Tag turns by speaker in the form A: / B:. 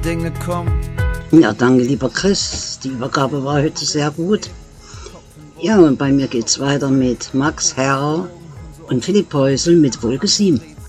A: Dinge kommen.
B: Ja, danke, lieber Chris. Die Übergabe war heute sehr gut. Ja, und bei mir geht's weiter mit Max Herrer und Philipp Häusl mit Wolke 7.